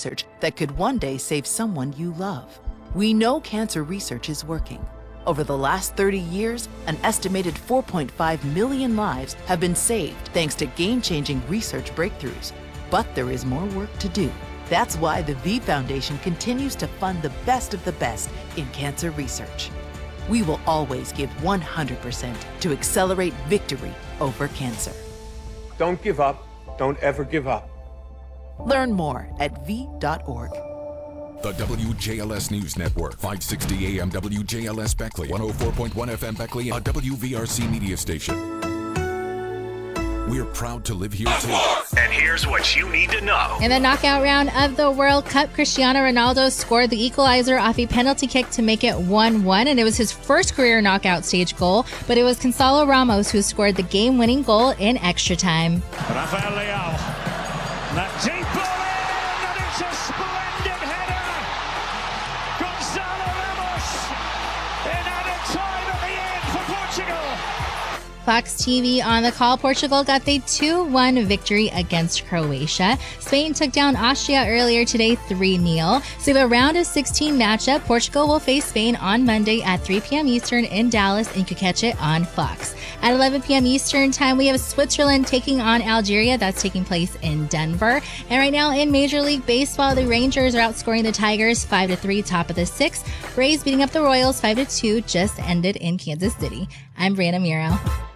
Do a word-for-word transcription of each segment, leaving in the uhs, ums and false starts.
research that could one day save someone you love. We know cancer research is working. Over the last thirty years, an estimated four point five million lives have been saved thanks to game-changing research breakthroughs. But there is more work to do. That's why the V Foundation continues to fund the best of the best in cancer research. We will always give one hundred percent to accelerate victory over cancer. Don't give up. Don't ever give up. Learn more at v dot org. The W J L S News Network, five sixty A M W J L S Beckley, one oh four point one F M Beckley, a W V R C media station. We're proud to live here too. And here's what you need to know. In the knockout round of the World Cup, Cristiano Ronaldo scored the equalizer off a penalty kick to make it one one, and it was his first career knockout stage goal, but it was Gonzalo Ramos who scored the game-winning goal in extra time. Rafael Leao. That deep ball in, and it's a splendid header. Gonzalo Ramos in added time at the end for Portugal. Fox T V on the call. Portugal got the two one victory against Croatia. Spain took down Austria earlier today three nil. So the round of sixteen matchup, Portugal will face Spain on Monday at three p.m. Eastern in Dallas, and you can catch it on Fox. At eleven p.m. Eastern time, we have Switzerland taking on Algeria. That's taking place in Denver. And right now in Major League Baseball, the Rangers are outscoring the Tigers five to three, top of the sixth. Braves beating up the Royals five to two, just ended in Kansas City. I'm Brianna Miro.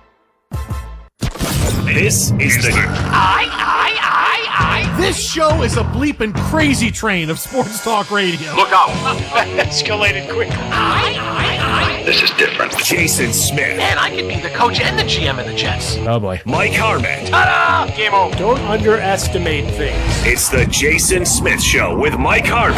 This is the I, I, I, I. This show is a bleeping crazy train of sports talk radio. Look out. That escalated quick. I, I, I. This is different. Jason Smith. Man, I could be the coach and the G M of the Jets. Oh boy. Mike Harmon. Ta-da! Game over. Don't underestimate things. It's the Jason Smith Show with Mike Harmon.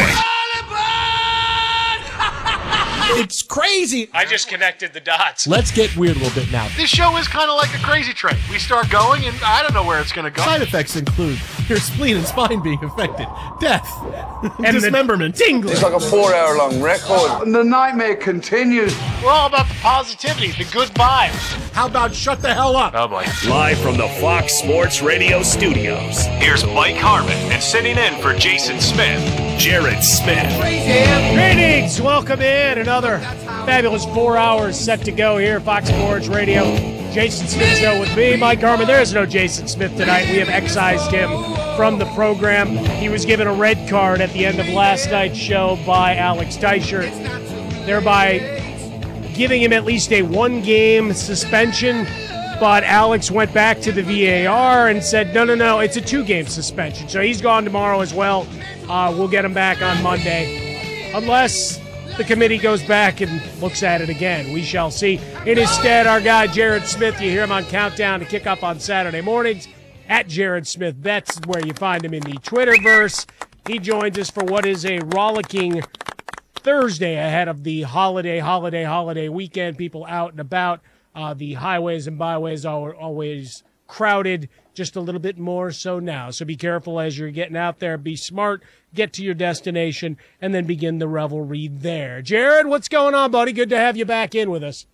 It's crazy. I just connected the dots. Let's get weird a little bit now. This show is kind of like a crazy train. We start going, and I don't know where it's going to go. Side effects include your spleen and spine being affected, death, and dismemberment, tingling. It's like a four-hour-long record. And the nightmare continues. We're all about the positivity, the good vibes. How about shut the hell up? Oh boy. Live from the Fox Sports Radio studios, here's Mike Harmon, and sitting in for Jason Smith, Jared Smith. Greetings. Welcome in. Another fabulous four hours set to go here at Fox Sports Radio. Jason Smith Show with me, Mike Harmon. There is no Jason Smith tonight. We have excised him from the program. He was given a red card at the end of last night's show by Alex Teichert, thereby giving him at least a one-game suspension. But Alex went back to the V A R and said, no, no, no, it's a two-game suspension. So he's gone tomorrow as well. Uh, we'll get him back on Monday. Unless the committee goes back and looks at it again. We shall see. In his stead, our guy Jared Smith. You hear him on Countdown to Kickoff on Saturday mornings at Jared Smith Bets, where you find him in the Twitterverse. He joins us for what is a rollicking Thursday ahead of the holiday, holiday, holiday weekend. People out and about. Uh, the highways and byways are always crowded, just a little bit more so now. So be careful as you're getting out there. Be smart. Get to your destination, and then begin the revelry there. Jared, what's going on, buddy? Good to have you back in with us.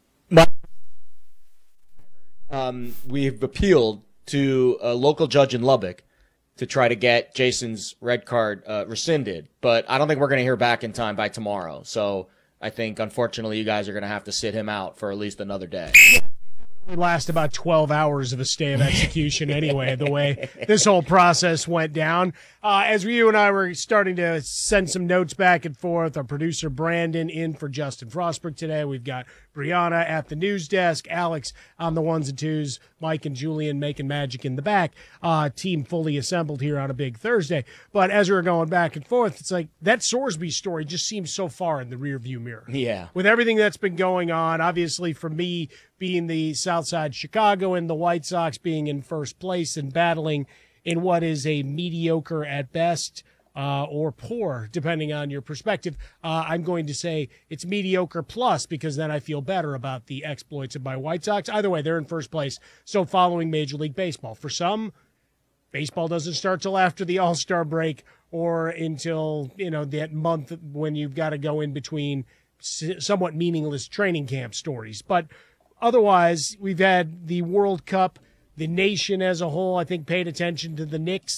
Um, we've appealed to a local judge in Lubbock to try to get Jason's red card uh, rescinded, but I don't think we're going to hear back in time by tomorrow. So I think, unfortunately, you guys are going to have to sit him out for at least another day. It last about twelve hours of a stay of execution anyway, the way this whole process went down. Uh, as you and I were starting to send some notes back and forth, our producer Brandon in for Justin Frostberg today. We've got Brianna at the news desk, Alex on the ones and twos, Mike and Julian making magic in the back. Uh, team fully assembled here on a big Thursday. But as we were going back and forth, it's like that Sorsby story just seems so far in the rearview mirror. Yeah. With everything that's been going on, obviously for me being the Southside Chicago and the White Sox being in first place and battling in what is a mediocre at best uh, or poor, depending on your perspective. Uh, I'm going to say it's mediocre plus because then I feel better about the exploits of my White Sox. Either way, they're in first place. So following Major League Baseball. For some, baseball doesn't start till after the All-Star break or until, you know, that month when you've got to go in between somewhat meaningless training camp stories. But otherwise, we've had the World Cup. The nation as a whole, I think, paid attention to the Knicks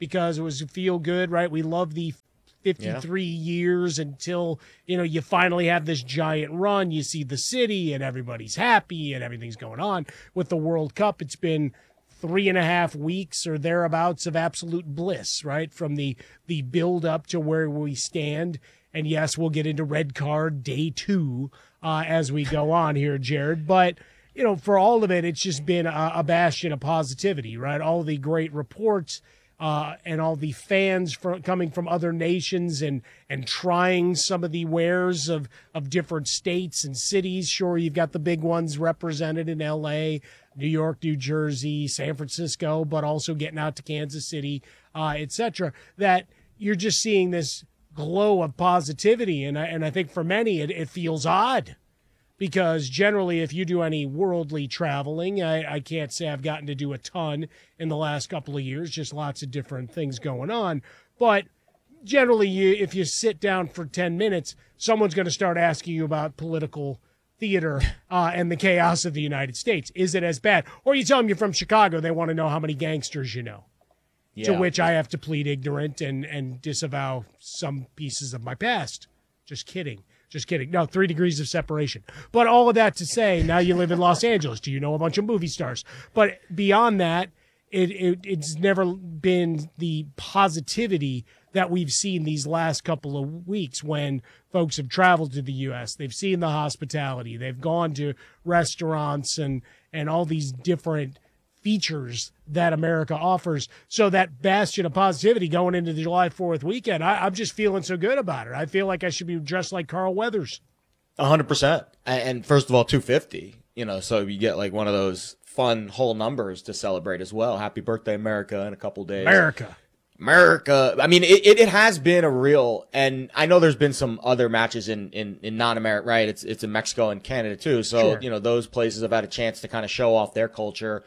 because it was feel good, right? We love the fifty-three yeah. years until, you know, you finally have this giant run. You see the city and everybody's happy and everything's going on. With the World Cup, it's been three and a half weeks or thereabouts of absolute bliss, right? From the, the build up to where we stand. And yes, we'll get into red card day two uh, as we go on here, Jared. But, you know, for all of it, it's just been a, a bastion of positivity, right? All the great reports uh, and all the fans from, coming from other nations and and trying some of the wares of, of different states and cities. Sure, you've got the big ones represented in L A, New York, New Jersey, San Francisco, but also getting out to Kansas City, uh, et cetera, that you're just seeing this glow of positivity. And I, and I think for many, it, it feels odd. Because generally, if you do any worldly traveling, I, I can't say I've gotten to do a ton in the last couple of years, just lots of different things going on. But generally, you, if you sit down for ten minutes, someone's going to start asking you about political theater uh, and the chaos of the United States. Is it as bad? Or you tell them you're from Chicago, they want to know how many gangsters you know. Yeah. To which I have to plead ignorant and, and disavow some pieces of my past. Just kidding. Just kidding. No, three degrees of separation. But all of that to say, now you live in Los Angeles. Do you know a bunch of movie stars? But beyond that, it, it it's never been the positivity that we've seen these last couple of weeks when folks have traveled to the U S. They've seen the hospitality. They've gone to restaurants and, and all these different features that America offers. So that bastion of positivity going into the July fourth weekend, I, I'm just feeling so good about it. I feel like I should be dressed like Carl Weathers. A hundred percent. And first of all, two fifty, you know, so you get like one of those fun whole numbers to celebrate as well. Happy birthday, America, in a couple days. America. America. I mean, it, it, it has been a real, and I know there's been some other matches in, in, in non-America, right? It's, it's in Mexico and Canada too. So, sure. You know, those places have had a chance to kind of show off their culture.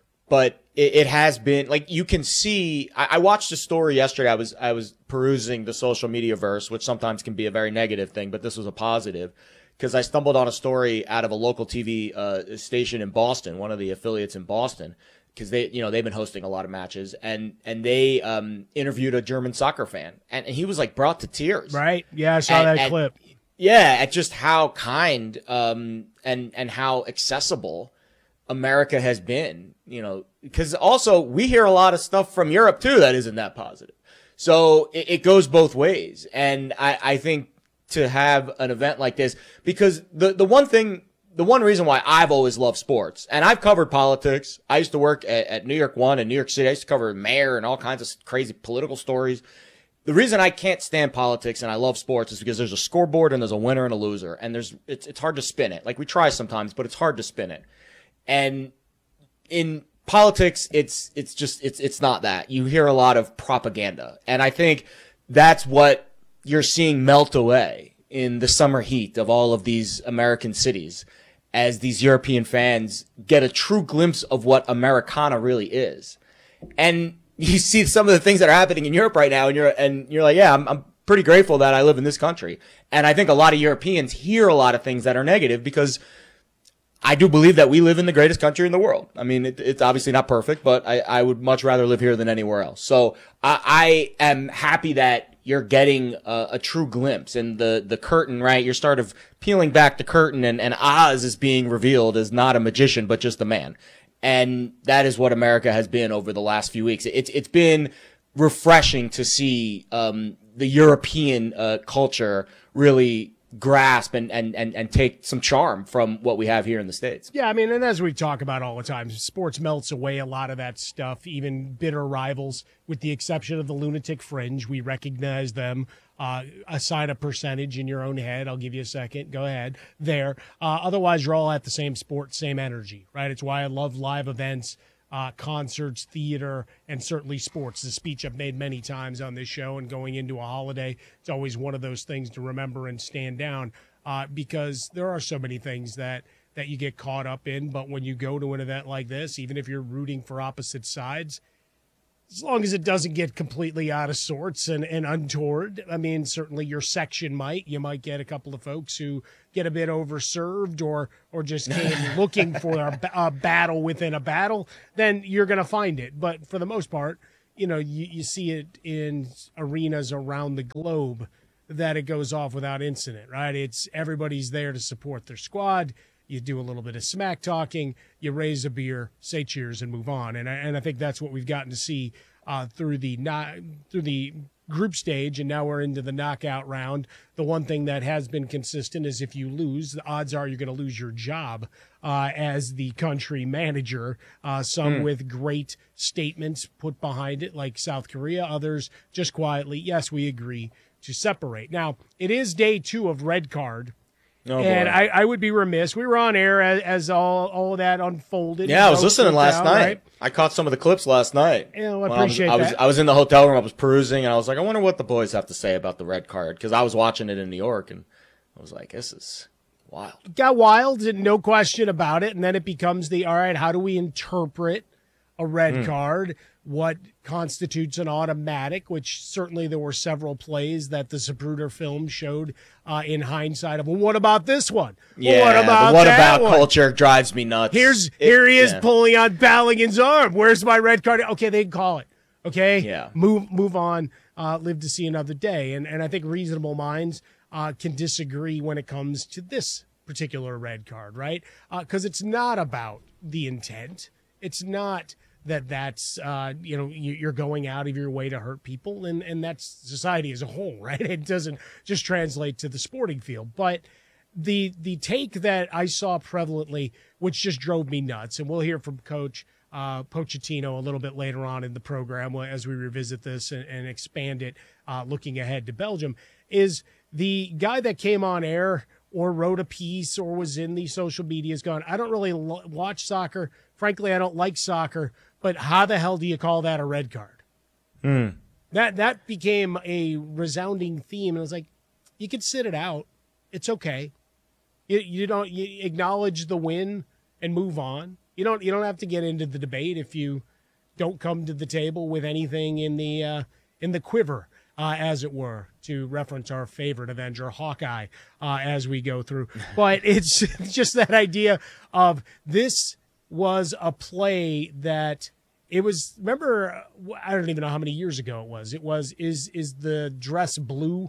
But it, it has been like you can see. I, I watched a story yesterday. I was I was perusing the social media verse, which sometimes can be a very negative thing, but this was a positive because I stumbled on a story out of a local T V uh, station in Boston, one of the affiliates in Boston, because they you know they've been hosting a lot of matches, and and they um, interviewed a German soccer fan, and, and he was like brought to tears. Right? Yeah, I saw and, that and, clip. Yeah, at just how kind um, and and how accessible America has been, you know, because also we hear a lot of stuff from Europe too that isn't that positive. So it, it goes both ways. And I, I think to have an event like this, because the, the one thing, the one reason why I've always loved sports, and I've covered politics. I used to work at, at New York One in New York City. I used to cover mayor and all kinds of crazy political stories. The reason I can't stand politics and I love sports is because there's a scoreboard and there's a winner and a loser. And there's, it's, it's hard to spin it. Like we try sometimes, but it's hard to spin it. And in politics, it's, it's just, it's, it's not that. You hear a lot of propaganda. And I think that's what you're seeing melt away in the summer heat of all of these American cities as these European fans get a true glimpse of what Americana really is. And you see some of the things that are happening in Europe right now, and you're, and you're like, yeah, I'm, I'm pretty grateful that I live in this country. And I think a lot of Europeans hear a lot of things that are negative because I do believe that we live in the greatest country in the world. I mean, it, it's obviously not perfect, but I, I would much rather live here than anywhere else. So I, I am happy that you're getting a, a true glimpse, and the, the curtain, right? You're sort of peeling back the curtain, and, and Oz is being revealed as not a magician, but just a man. And that is what America has been over the last few weeks. It's, it's been refreshing to see, um, the European, uh, culture really grasp and, and, and, and take some charm from what we have here in the States. Yeah, I mean, and as we talk about all the time, sports melts away a lot of that stuff, even bitter rivals, with the exception of the lunatic fringe. We recognize them. Uh, assign a percentage in your own head. I'll give you a second. Go ahead. There. Uh, otherwise, you're all at the same sport, same energy, right? It's why I love live events, uh, concerts, theater, and certainly sports. The speech I've made many times on this show, and going into a holiday, it's always one of those things to remember and stand down, uh, because there are so many things that, that you get caught up in. But when you go to an event like this, even if you're rooting for opposite sides, as long as it doesn't get completely out of sorts and, and untoward. I mean, certainly your section might. You might get a couple of folks who get a bit overserved or or just came looking for a, a battle within a battle. Then you're going to find it. But for the most part, you know, you, you see it in arenas around the globe that it goes off without incident, right? It's everybody's there to support their squad. You do a little bit of smack talking, you raise a beer, say cheers, and move on. And I, and I think that's what we've gotten to see uh, through the not, through the group stage, and now we're into the knockout round. The one thing that has been consistent is if you lose, the odds are you're going to lose your job uh, as the country manager. Uh, some mm. with great statements put behind it, like South Korea. Others just quietly, yes, we agree to separate. Now, it is day two of red card. Oh, and I, I would be remiss. We were on air as, as all, all of that unfolded. Yeah, I was listening last down, night. Right? I caught some of the clips last night. Yeah, well, I appreciate I was, that. I was, I was in the hotel room. I was perusing, and I was like, I wonder what the boys have to say about the red card, because I was watching it in New York, and I was like, this is wild. Got wild, no question about it, and then it becomes the, all right, how do we interpret a red mm. card? What constitutes an automatic, which certainly there were several plays that the Zapruder film showed uh, in hindsight of, well, what about this one? Yeah, well, what about the what that about one? culture drives me nuts. Here's it, Here he is yeah. pulling on Balligan's arm. Where's my red card? Okay, they can call it. Okay? Yeah. Move move on, uh, live to see another day. And, and I think reasonable minds uh, can disagree when it comes to this particular red card, right? Because uh, it's not about the intent. It's not that that's, uh, you know, you're going out of your way to hurt people, and, and that's society as a whole, right? It doesn't just translate to the sporting field. But the the take that I saw prevalently, which just drove me nuts, and we'll hear from Coach uh, Pochettino a little bit later on in the program as we revisit this and, and expand it, uh, looking ahead to Belgium, is the guy that came on air or wrote a piece or was in the social media is going, I don't really lo- watch soccer. Frankly, I don't like soccer. But how the hell do you call that a red card? Mm. That that became a resounding theme, and I was like, you could sit it out. It's okay. You you don't you acknowledge the win and move on. You don't you don't have to get into the debate if you don't come to the table with anything in the uh, in the quiver, uh, as it were, to reference our favorite Avenger, Hawkeye, uh, as we go through. But it's just that idea of this was a play that it was, remember, I don't even know how many years ago it was. It was, is is the dress blue?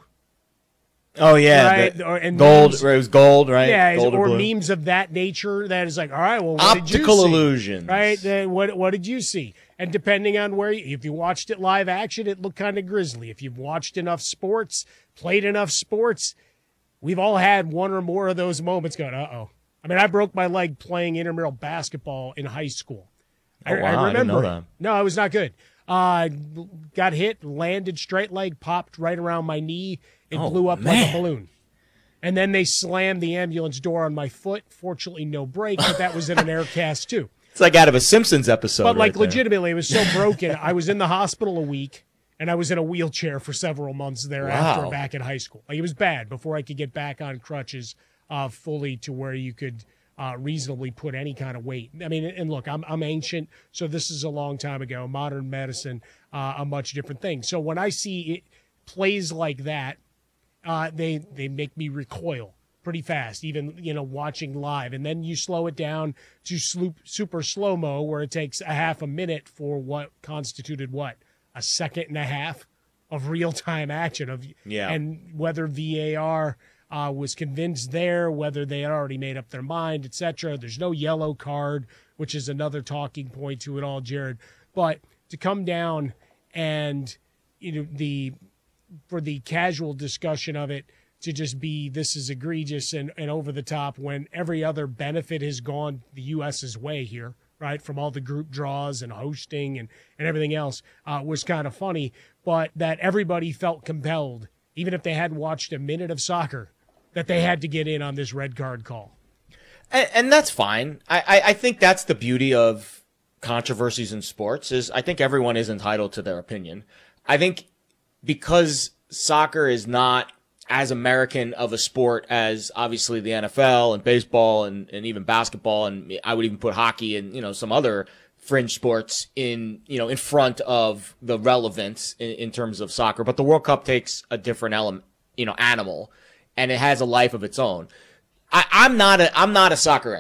Oh, yeah. Right? The, or, and gold, memes, it was gold, right? Yeah, gold or, or memes of that nature that is like, all right, well, what Optical did you see? illusions. Right? Then what, what did you see? And depending on where, you, if you watched it live action, it looked kind of grisly. If you've watched enough sports, played enough sports, we've all had one or more of those moments going, uh-oh. I mean, I broke my leg playing intramural basketball in high school. Oh, I, wow, I remember I didn't know it. that. No, I was not good. Uh, got hit, landed straight leg, popped right around my knee. It oh, blew up man. like a balloon. And then they slammed the ambulance door on my foot. Fortunately, no break, but that was in an air cast too. It's like out of a Simpsons episode. But like right there. legitimately, it was so broken. I was in the hospital a week, and I was in a wheelchair for several months thereafter Wow. back in high school. Like, it was bad before I could get back on crutches uh, fully to where you could uh, reasonably put any kind of weight. I mean, and look, I'm I'm ancient, so this is a long time ago. Modern medicine, uh, a much different thing. So when I see it, plays like that, uh, they they make me recoil pretty fast, even, you know, watching live. And then you slow it down to sloop, super slow-mo, where it takes a half a minute for what constituted what? A second and a half of real-time action. Of Yeah. And whether V A R uh, was convinced there, whether they had already made up their mind, et cetera. There's no yellow card, which is another talking point to it all, Jared. But to come down and, you know, the for the casual discussion of it, to just be this is egregious and, and over the top when every other benefit has gone the U S's way here, right, from all the group draws and hosting and, and everything else, uh, was kind of funny. But that everybody felt compelled, even if they hadn't watched a minute of soccer, that they had to get in on this red card call. And, and that's fine. I, I, I think that's the beauty of controversies in sports, is I think everyone is entitled to their opinion. I think because soccer is not as American of a sport as obviously the N F L and baseball and, and even basketball, and I would even put hockey and, you know, some other fringe sports in, you know, in front of the relevance in, in terms of soccer. But the World Cup takes a different element, you know, animal, and it has a life of its own. I, I'm not a, I'm not a soccer expert.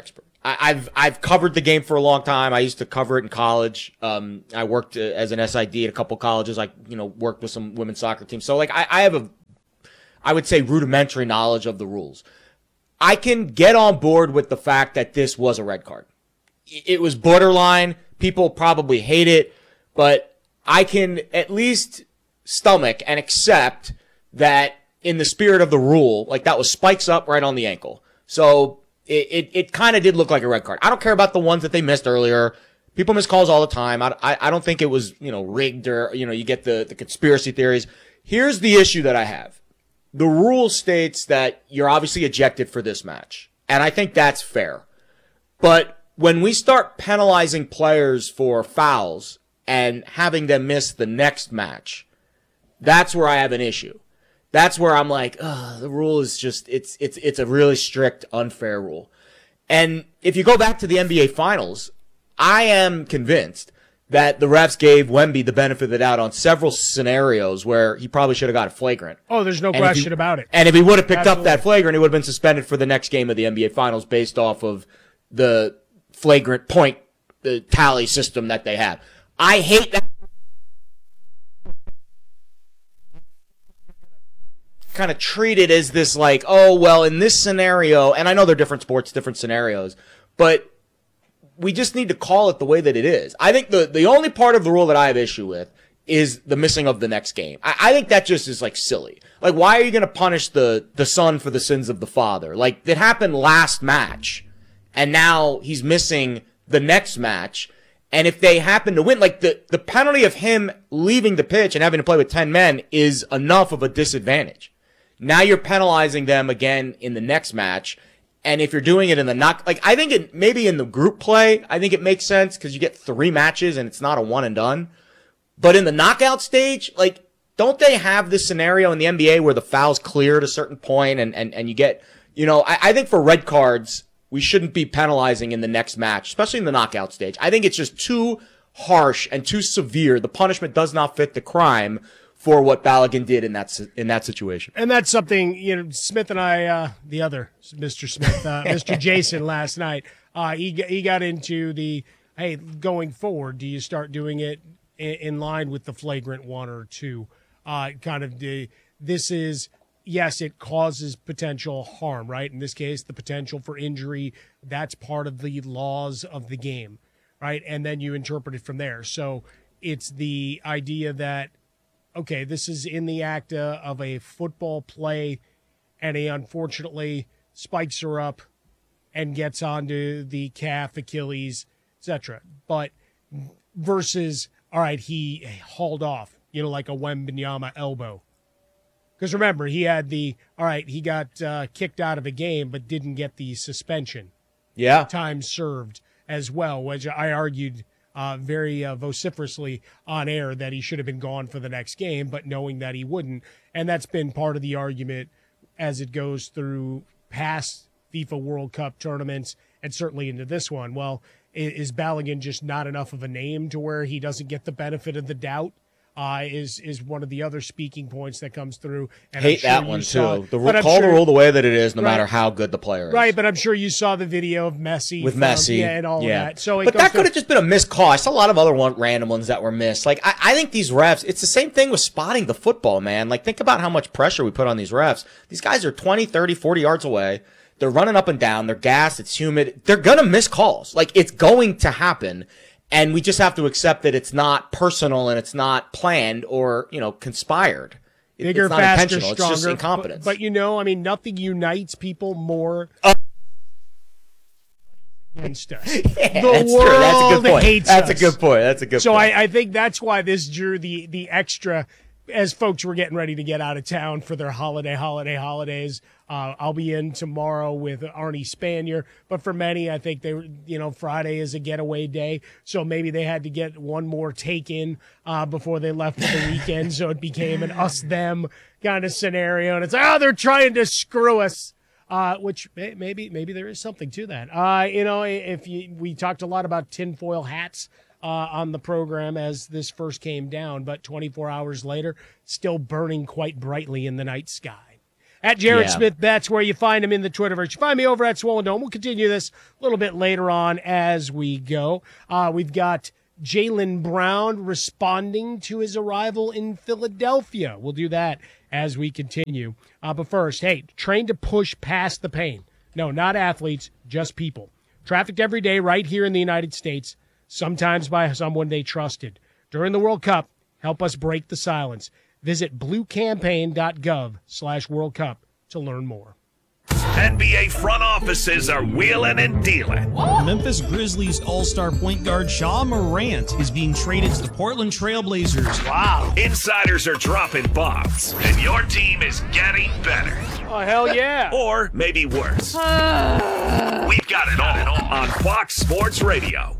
I, I've I've covered the game for a long time. I used to cover it in college. Um, I worked uh, as an S I D at a couple colleges. I you know worked with some women's soccer teams. So like I, I have a, I would say rudimentary knowledge of the rules. I can get on board with the fact that this was a red card. It was borderline. People probably hate it, but I can at least stomach and accept that in the spirit of the rule, like that was spikes up right on the ankle. So it it, it kind of did look like a red card. I don't care about the ones that they missed earlier. People miss calls all the time. I, I, I don't think it was, you know, rigged or, you know, you get the, the conspiracy theories. Here's the issue that I have. The rule states that you're obviously ejected for this match. And I think that's fair. But when we start penalizing players for fouls and having them miss the next match, that's where I have an issue. That's where I'm like, oh, the rule is just, it's, it's, it's a really strict, unfair rule. And if you go back to the N B A finals, I am convinced that the refs gave Wemby the benefit of the doubt on several scenarios where he probably should have got a flagrant. Oh, there's no and question he, about it. And if he would have picked Absolutely. up that flagrant, he would have been suspended for the next game of the N B A finals based off of the flagrant point the tally system that they have. I hate that. Kind of treat it as this like, oh, well, in this scenario, and I know they're different sports, different scenarios, but we just need to call it the way that it is. I think the, the only part of the rule that I have issue with is the missing of the next game. I, I think that just is like silly. Like, why are you going to punish the, the son for the sins of the father? Like, it happened last match, and now he's missing the next match. And if they happen to win, like the, the penalty of him leaving the pitch and having to play with ten men is enough of a disadvantage. Now you're penalizing them again in the next match. And if you're doing it in the knock, like I think it maybe in the group play, I think it makes sense because you get three matches and it's not a one and done. But in the knockout stage, like, don't they have this scenario in the N B A where the foul's clear at a certain point and, and, and you get, you know, I, I think for red cards, we shouldn't be penalizing in the next match, especially in the knockout stage. I think it's just too harsh and too severe. The punishment does not fit the crime for what Balogun did in that in that situation. And that's something, you know, Smith and I, uh, the other Mister Smith, uh, Mister Jason last night, uh, he, he got into the, hey, going forward, do you start doing it in, in line with the flagrant one or two? Uh, kind of the, this is, yes, it causes potential harm, right? In this case, the potential for injury, that's part of the laws of the game, right? And then you interpret it from there. So it's the idea that, okay, this is in the act uh, of a football play, and he unfortunately spikes her up and gets onto the calf, Achilles, et cetera. But versus, all right, he hauled off, you know, like a Wembanyama elbow. Because remember, he had the, all right, he got uh, kicked out of a game, but didn't get the suspension. Yeah. Time served as well, which I argued Uh, very uh, vociferously on air that he should have been gone for the next game, but knowing that he wouldn't. And that's been part of the argument as it goes through past FIFA World Cup tournaments and certainly into this one. Well, is Balogun just not enough of a name to where he doesn't get the benefit of the doubt? Uh, is is one of the other speaking points that comes through. And Hate sure that one, saw, too. The rule, call sure, the rule the way that it is, no right, matter how good the player is. Right, but I'm sure you saw the video of Messi. With from, Messi. Yeah, and all yeah. of that. So it but goes that to, could have just been a missed call. I saw a lot of other one, random ones that were missed. Like, I, I think these refs, it's the same thing with spotting the football, man. Like, think about how much pressure we put on these refs. These guys are twenty, thirty, forty yards away. They're running up and down. They're gassed. It's humid. They're going to miss calls. Like, it's going to happen. And we just have to accept that it's not personal and it's not planned or, you know, conspired. It, Bigger, it's not faster, intentional. stronger. It's just incompetence. But, but, you know, I mean, nothing unites people more uh, against us. Yeah, the that's world true. That's a good point. hates That's us. a good point. That's a good so point. So I, I think that's why this drew the, the extra, as folks were getting ready to get out of town for their holiday, holiday, holidays. Uh, I'll be in tomorrow with Arnie Spanier, but for many, I think they were, you know, Friday is a getaway day, so maybe they had to get one more take in uh, before they left for the weekend, so it became an us-them kind of scenario, and it's, oh, they're trying to screw us, uh, which may, maybe maybe there is something to that. Uh, you know, if you, we talked a lot about tinfoil hats uh, on the program as this first came down, but twenty-four hours later, still burning quite brightly in the night sky. At Jared Yeah. Smith Bets, where you find him in the Twitterverse. You find me over at Swollen Dome. We'll continue this a little bit later on as we go. Uh, we've got Jaylen Brown responding to his arrival in Philadelphia. We'll do that as we continue. Uh, but first, hey, train to push past the pain. No, not athletes, just people. Trafficked every day right here in the United States, sometimes by someone they trusted. During the World Cup, help us break the silence. Visit bluecampaign.gov slash World Cup to learn more. N B A front offices are wheeling and dealing. Memphis Grizzlies all-star point guard Ja Morant is being traded to the Portland Trailblazers. Wow. Insiders are dropping bombs, and your team is getting better. Oh, hell yeah. Or maybe worse. We've got it all on Fox Sports Radio.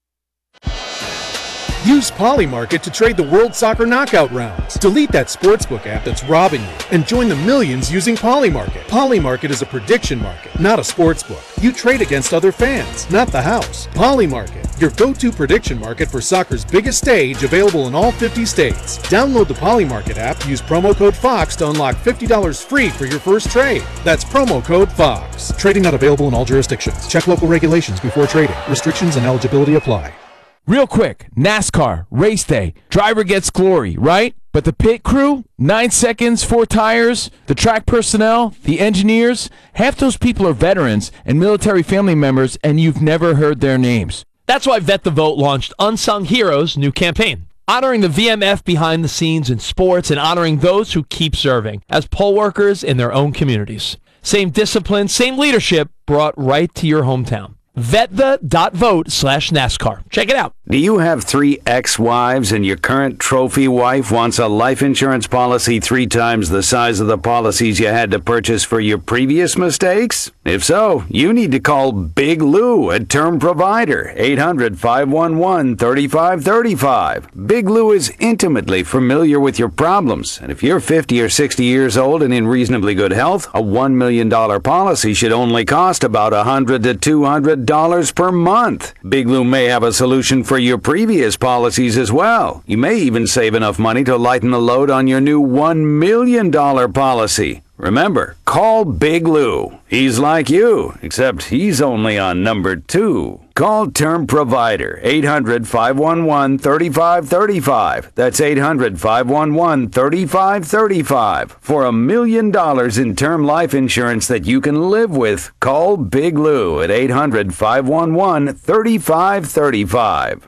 Use Polymarket to trade the World Soccer Knockout rounds. Delete that sportsbook app that's robbing you and join the millions using Polymarket. Polymarket is a prediction market, not a sportsbook. You trade against other fans, not the house. Polymarket, your go-to prediction market for soccer's biggest stage, available in all fifty states. Download the Polymarket app, use promo code FOX to unlock fifty dollars free for your first trade. That's promo code FOX. Trading not available in all jurisdictions. Check local regulations before trading. Restrictions and eligibility apply. Real quick, NASCAR, race day, driver gets glory, right? But the pit crew, nine seconds, four tires, the track personnel, the engineers, half those people are veterans and military family members, and you've never heard their names. That's why Vet the Vote launched Unsung Heroes' new campaign, honoring the V M F behind the scenes in sports and honoring those who keep serving as poll workers in their own communities. Same discipline, same leadership brought right to your hometown. Vetthe.vote slash NASCAR. Check it out. Do you have three ex-wives and your current trophy wife wants a life insurance policy three times the size of the policies you had to purchase for your previous mistakes? If so, you need to call Big Lou at Term Provider, eight hundred, five one one, three five three five. Big Lou is intimately familiar with your problems, and if you're fifty or sixty years old and in reasonably good health, a one million dollars policy should only cost about one hundred to two hundred dollars per month. Big Lou may have a solution for your previous policies as well. You may even save enough money to lighten the load on your new one million dollars policy. Remember, call Big Lou. He's like you, except he's only on number two. Call Term Provider, eight hundred, five one one, three five three five. That's eight hundred, five one one, three five three five. For a million dollars in term life insurance that you can live with, call Big Lou at eight hundred, five one one, three five three five.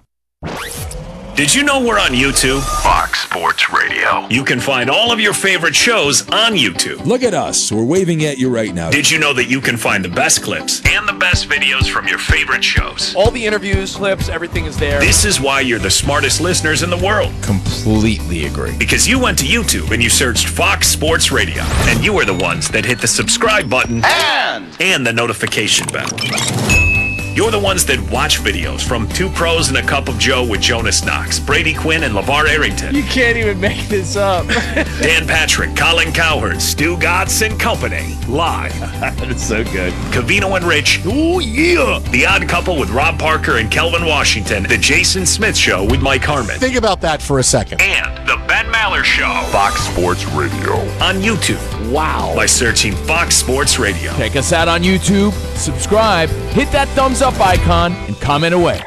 Did you know we're on YouTube? Fox Sports Radio. You can find all of your favorite shows on YouTube. Look at us. We're waving at you right now. Did you know that you can find the best clips and the best videos from your favorite shows? All the interviews, clips, everything is there. This is why you're the smartest listeners in the world. Completely agree. Because you went to YouTube and you searched Fox Sports Radio, and you were the ones that hit the subscribe button and, and the notification bell. You're the ones that watch videos from Two Pros and a Cup of Joe with Jonas Knox, Brady Quinn, and LeVar Arrington. You can't even make this up. Dan Patrick, Colin Cowherd, Stu Gatz and Company, live. That's so good. Cavino and Rich. Oh, yeah. The Odd Couple with Rob Parker and Kelvin Washington. The Jason Smith Show with Mike Harmon. Think about that for a second. And the Ben Maller Show. Fox Sports Radio. On YouTube. Wow. By searching Fox Sports Radio. Check us out on YouTube, subscribe, hit that thumbs up icon, and comment away.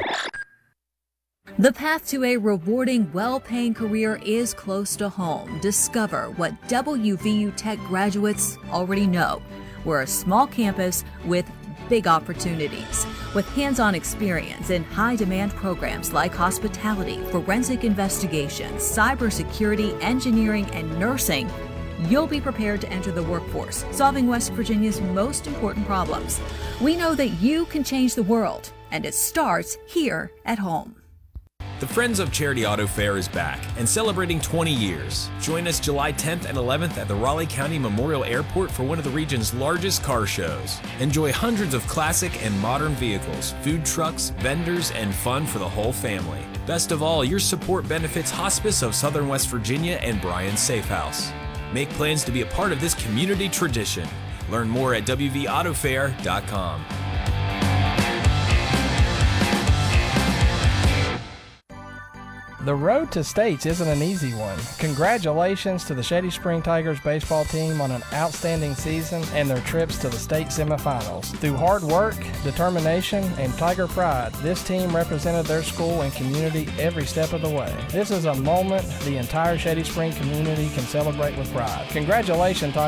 The path to a rewarding, well-paying career is close to home. Discover what W V U Tech graduates already know. We're a small campus with big opportunities. With hands-on experience in high-demand programs like hospitality, forensic investigations, cybersecurity, engineering, and nursing, you'll be prepared to enter the workforce, solving West Virginia's most important problems. We know that you can change the world, and it starts here at home. The Friends of Charity Auto Fair is back and celebrating twenty years. Join us July tenth and eleventh at the Raleigh County Memorial Airport for one of the region's largest car shows. Enjoy hundreds of classic and modern vehicles, food trucks, vendors, and fun for the whole family. Best of all, your support benefits Hospice of Southern West Virginia and Bryan Safe House. Make plans to be a part of this community tradition. Learn more at w v auto fair dot com. The road to states isn't an easy one. Congratulations to the Shady Spring Tigers baseball team on an outstanding season and their trips to the state semifinals. Through hard work, determination, and Tiger pride, this team represented their school and community every step of the way. This is a moment the entire Shady Spring community can celebrate with pride. Congratulations, Tigers.